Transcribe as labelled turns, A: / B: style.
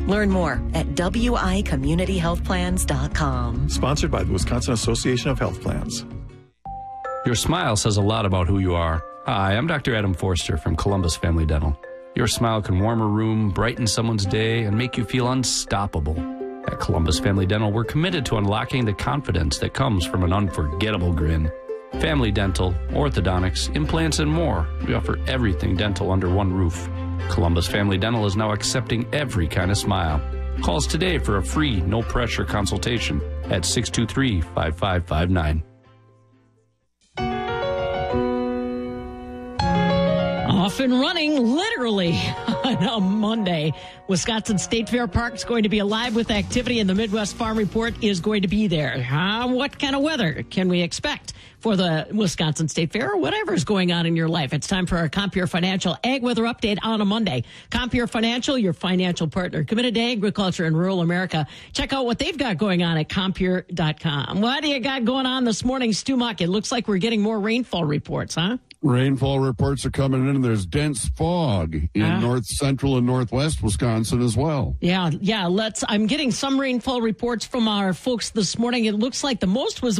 A: Learn more at wicommunityhealthplans.com.
B: Sponsored by the Wisconsin Association of Health Plans.
C: Your smile says a lot about who you are. Hi, I'm Dr. Adam Forster from Columbus Family Dental. Your smile can warm a room, brighten someone's day, and make you feel unstoppable. At Columbus Family Dental, we're committed to unlocking the confidence that comes from an unforgettable grin. Family dental, orthodontics, implants, and more. We offer everything dental under one roof. Columbus Family Dental is now accepting every kind of smile. Call us today for a free, no-pressure consultation at 623-5559.
D: Off and running, literally, on a Monday. Wisconsin State Fair Park is going to be alive with activity, and the Midwest Farm Report is going to be there. What kind of weather can we expect for the Wisconsin State Fair or whatever is going on in your life? It's time for our Compeer Financial Ag Weather Update on a Monday. Compeer Financial, your financial partner, committed to agriculture in rural America. Check out what they've got going on at Compeer.com. What do you got going on this morning, Stu Muck? It looks like we're getting more rainfall reports, huh?
E: Rainfall reports are coming in, and there's dense fog in north central and northwest Wisconsin as well. Yeah. I'm getting some rainfall reports from our folks this morning. It looks like the most was